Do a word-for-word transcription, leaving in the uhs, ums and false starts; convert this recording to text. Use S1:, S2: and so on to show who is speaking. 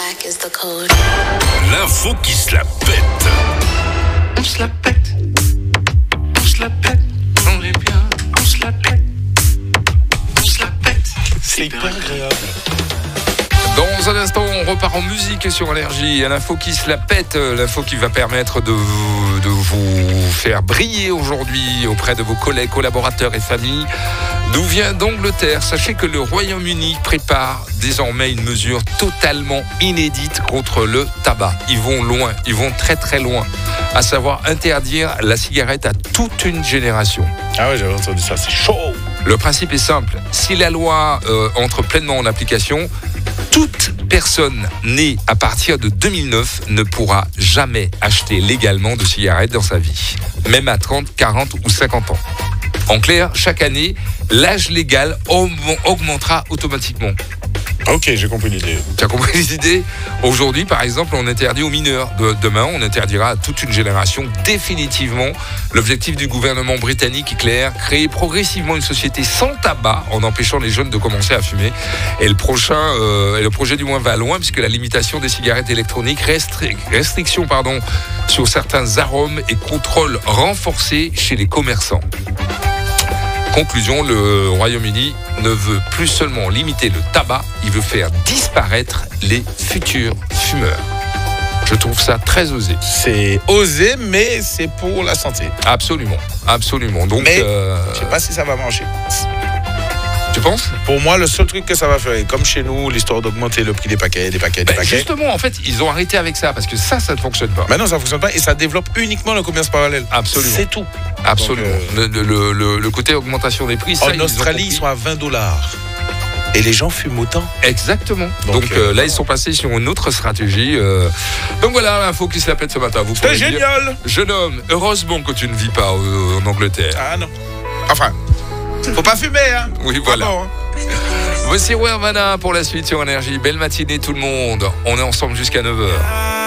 S1: Black is the code.
S2: L'info qui se la pète.
S3: On se la pète. On se la pète. On est bien. On se la pète. On se la pète. C'est hyper agréable.
S4: Dans un instant, on repart en musique sur Énergie. L'info qui se la pète, l'info qui va permettre de, de vous faire briller aujourd'hui auprès de vos collègues, collaborateurs et familles. D'où vient d'Angleterre. Sachez que le Royaume-Uni prépare désormais une mesure totalement inédite contre le tabac. Ils vont loin, ils vont très très loin. À savoir interdire la cigarette à toute une génération.
S5: Ah ouais, j'avais entendu ça, c'est chaud.
S4: Le principe est simple. Si la loi euh, entre pleinement en application, toute personne née à partir de deux mille neuf ne pourra jamais acheter légalement de cigarettes dans sa vie, même à trente, quarante ou cinquante ans. En clair, chaque année, l'âge légal augmentera automatiquement.
S5: Ok, j'ai compris l'idée.
S4: Tu as compris les idées ? Aujourd'hui, par exemple, on interdit aux mineurs. De, demain, on interdira à toute une génération définitivement. L'objectif du gouvernement britannique est clair, créer progressivement une société sans tabac en empêchant les jeunes de commencer à fumer. Et le prochain, euh, et le projet du moins va loin puisque la limitation des cigarettes électroniques, restri- restriction pardon, sur certains arômes et contrôle renforcé chez les commerçants. Conclusion, le Royaume-Uni ne veut plus seulement limiter le tabac, il veut faire disparaître les futurs fumeurs. Je trouve ça très osé.
S5: C'est osé, mais c'est pour la santé.
S4: Absolument, absolument. Donc,
S5: mais
S4: euh...
S5: je sais pas si ça va marcher.
S4: Tu penses ?
S5: Pour moi, le seul truc que ça va faire, comme chez nous, l'histoire d'augmenter le prix des paquets, des paquets, des
S4: ben
S5: paquets.
S4: Justement, en fait, ils ont arrêté avec ça parce que ça, ça ne fonctionne pas.
S5: Ben non, ça ne fonctionne pas et ça développe uniquement le commerce parallèle.
S4: Absolument.
S5: C'est tout.
S4: Absolument.
S5: Donc,
S4: euh... le, le, le, le côté augmentation des prix, ça,
S5: en
S4: ils
S5: Australie, ils sont à vingt dollars. Et les gens fument autant.
S4: Exactement. Donc, Donc
S5: euh,
S4: euh, là, ils sont passés sur une autre stratégie. Euh... Donc voilà l'info qui se la pète ce matin. Vous
S5: C'est génial.
S4: Jeune homme, heureusement que tu ne vis pas euh, en Angleterre.
S5: Ah non. Enfin, faut pas fumer, hein.
S4: Oui, voilà.
S5: Bon, hein.
S4: Voici Wervana pour la suite sur Énergie. Belle matinée tout le monde. On est ensemble jusqu'à neuf heures.